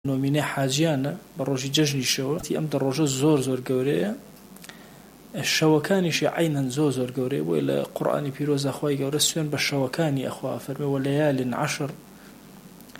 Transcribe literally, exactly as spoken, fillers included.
نۆمینەی حاجیانە بە ڕۆژی جەژنی شەوەتی ئەم دە ڕۆژە زۆر زۆر گەورەیە شەوەکانیشی عینەن زۆر زۆر گەورەیە بۆی لە قورئانی پیرۆزە خوای گەورە سوێن بە شەوەکانی ئەخوا فەرمێ وەلەیالین عەشر